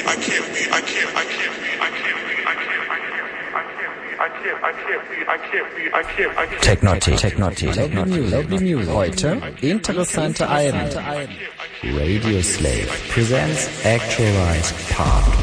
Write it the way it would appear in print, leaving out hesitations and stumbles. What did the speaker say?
Technotic. Lovely Music. Heute interessante Alben. Radio Slave presents Actualized Part